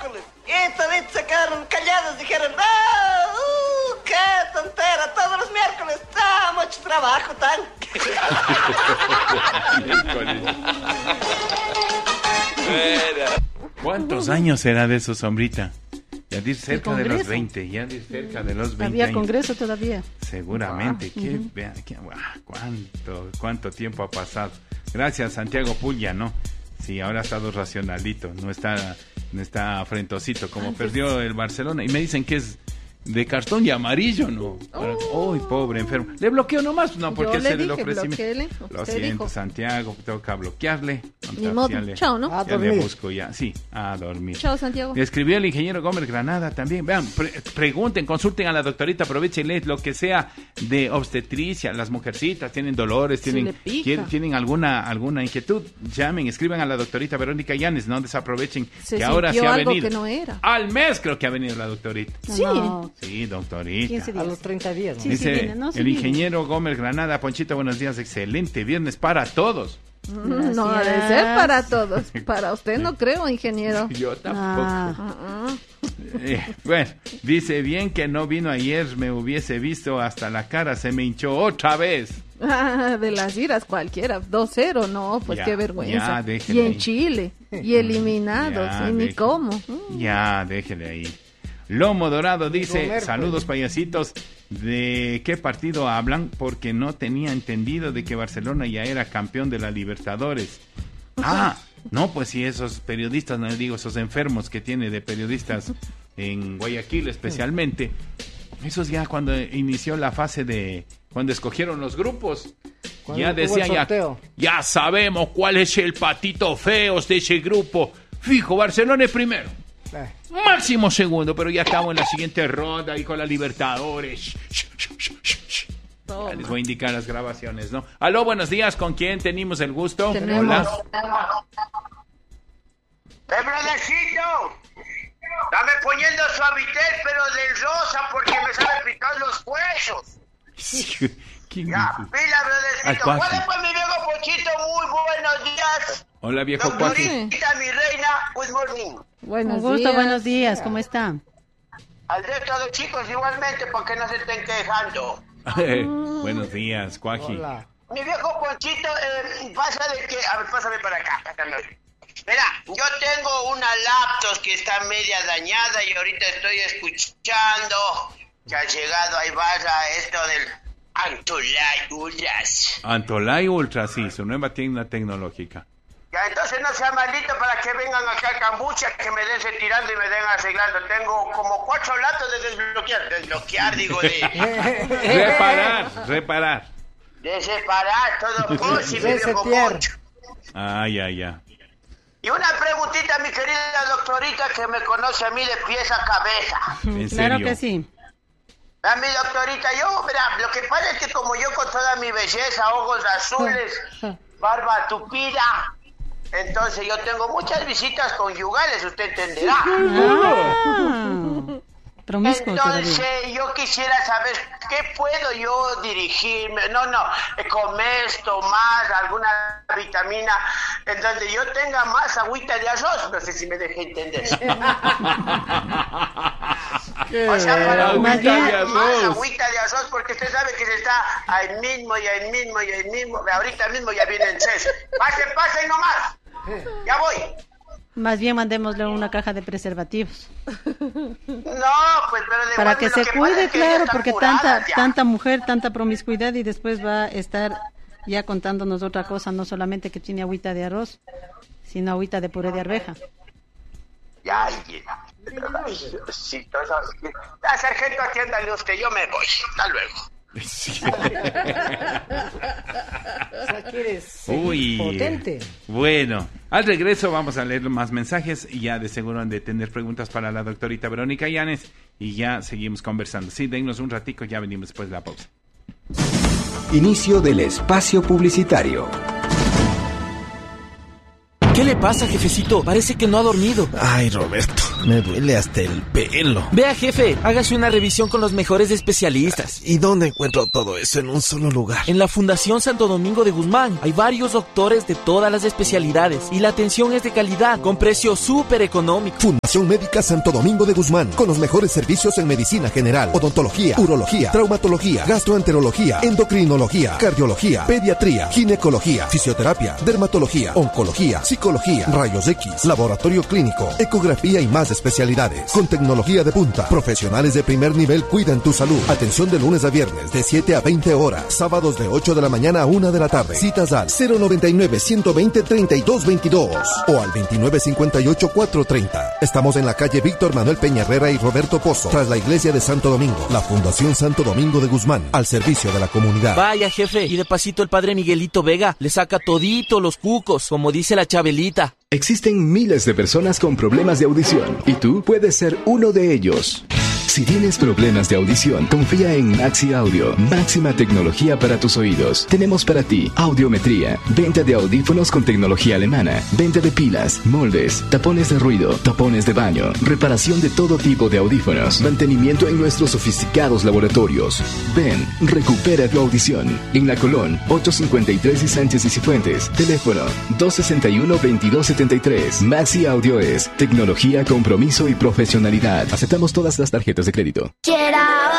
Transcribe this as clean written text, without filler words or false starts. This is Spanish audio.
miércoles. Y toditos se quedaron callados, dijeron, qué tontera, todos los miércoles, mucho trabajo, tan. ¿Cuántos años será de eso, Sombrita? Ya dice cerca de los 20, ya dice cerca de los 20 Había años. congreso todavía. Seguramente, cuánto tiempo ha pasado. Gracias, Santiago Pulla, ¿no? Sí, ahora ha estado racionalito, no está frentosito, como perdió el Barcelona. Y me dicen que es de cartón y amarillo, ¿no? Uy, pobre enfermo. ¿Le bloqueo nomás? No, porque ese le ofrecimiento. Lo siento, dijo. Santiago, toca bloquearle. Ni modo, chao, ¿no? Ya le busco ya, sí, a dormir. Chao, Santiago. Le escribió el ingeniero Gómez Granada también. Vean, pregunten, consulten a la doctorita, aprovechen lo que sea de obstetricia. Las mujercitas tienen dolores, tienen alguna inquietud. Llamen, escriban a la doctorita Verónica Llanes, no desaprovechen que ahora se ha venido. Que no era. Al mes creo que ha venido la doctorita. Sí. No. Sí, doctorita. A los 30 días. ¿no? Sí, dice el ingeniero Gómez Granada. Ponchita, buenos días. Excelente viernes para todos. No ha de ser para todos. Para usted no creo, ingeniero. Yo tampoco. Bueno, dice, bien que no vino ayer, me hubiese visto hasta la cara, se me hinchó otra vez. De las iras cualquiera, 2-0, no, pues ya, qué vergüenza. Y en ahí. Chile, y eliminados, y ni cómo. Ya, déjele ahí. Lomo Dorado dice, saludos payasitos, ¿de qué partido hablan? Porque no tenía entendido de que Barcelona ya era campeón de la Libertadores. No, pues sí, esos periodistas, no digo, esos enfermos que tiene de periodistas en Guayaquil especialmente, esos ya cuando inició la fase de, cuando escogieron los grupos, ya decían, ya sabemos cuál es el patito feos de ese grupo, fijo, Barcelona es primero. Máximo segundo, pero ya estamos en la siguiente ronda y con la Libertadores. Ya les voy a indicar las grabaciones, ¿no? Aló, buenos días, ¿con quién tenemos el gusto? Hola. Brothercito, dame poniendo suavitel, pero del rosa, porque me sabe picar los huesos. Ya, pila, brothercito. ¿Cuál fue mi viejo Pochito? Muy buenos días. Hola, viejo Pochi. Doctorita, mi reina, good morning. Buenos días, ¿cómo está? Al resto de chicos igualmente, porque no se estén quejando. Buenos días, Cuaji. Hola. Mi viejo Ponchito, pasa de que... A ver, pásame para acá, Mira, yo tengo una laptop que está media dañada y ahorita estoy escuchando que ha llegado ahí barra esto del Antolay Ultras. Antolay Ultras, sí, su nueva tienda tecnológica. Ya, entonces no sea maldito para que vengan acá a Cambucha, que me den retirando y me den arreglando. Tengo como 4 latos de desbloquear, digo, de... reparar. De separar, todo posible, viejo Poncho. Ya. Y una preguntita, mi querida doctorita, que me conoce a mí de pies a cabeza. ¿En serio? Claro que sí. A mi doctorita, lo que pasa es que como yo con toda mi belleza, ojos azules, barba tupida, entonces yo tengo muchas visitas conyugales, usted entenderá. Promiscuo entonces todavía. yo quisiera saber qué puedo yo dirigirme, comer, tomar alguna vitamina en donde yo tenga más agüita de arroz, no sé si me dejé entender. O sea, para más agüita de arroz, porque usted sabe que se está ahí mismo. Ahorita mismo ya viene el CES. Pase nomás. Ya voy. Más bien mandémosle una caja de preservativos. No, pues, pero de para que se cuide, claro, porque curada, tanta mujer, tanta promiscuidad y después va a estar ya contándonos otra cosa, no solamente que tiene agüita de arroz, sino agüita de puré de arveja. Ya, sí, sargento, atiéndale usted, yo me voy. Hasta luego. Sí. Uy, potente. Bueno, al regreso vamos a leer más mensajes y ya de seguro han de tener preguntas para la doctorita Verónica Llanes y ya seguimos conversando. Sí, dennos un ratico, ya venimos después de la pausa. Inicio del espacio publicitario. ¿Qué le pasa, jefecito? Parece que no ha dormido. Ay, Roberto, Me duele hasta el pelo. Vea, jefe, hágase una revisión con los mejores especialistas. ¿Y dónde encuentro todo eso en un solo lugar? En la Fundación Santo Domingo de Guzmán. Hay varios doctores de todas las especialidades y la atención es de calidad, con precios súper económicos. Fundación Médica Santo Domingo de Guzmán, con los mejores servicios en medicina general, odontología, urología, traumatología, gastroenterología, endocrinología, cardiología, pediatría, ginecología, fisioterapia, dermatología, oncología, psicología, rayos X, laboratorio clínico, ecografía y más especialidades. Con tecnología de punta, profesionales de primer nivel cuidan tu salud. Atención de lunes a viernes de 7 a 20 horas, sábados de 8 de la mañana a 1 de la tarde. Citas al 099-120-3222 o al 2958-430. Estamos en la calle Víctor Manuel Peña Herrera y Roberto Pozo, tras la iglesia de Santo Domingo. La Fundación Santo Domingo de Guzmán, al servicio de la comunidad. Vaya, jefe, y de pasito el padre Miguelito Vega le saca todito los cucos, como dice la Chabelita. Existen miles de personas con problemas de audición y tú puedes ser uno de ellos. Si tienes problemas de audición, confía en Maxi Audio, máxima tecnología para tus oídos. Tenemos para ti audiometría, venta de audífonos con tecnología alemana, venta de pilas, moldes, tapones de ruido, tapones de baño, reparación de todo tipo de audífonos, mantenimiento en nuestros sofisticados laboratorios. Ven, recupera tu audición. En La Colón, 853 y Sánchez y Cifuentes. Teléfono 261-2273. Maxi Audio es tecnología, compromiso y profesionalidad. Aceptamos todas las tarjetas de crédito.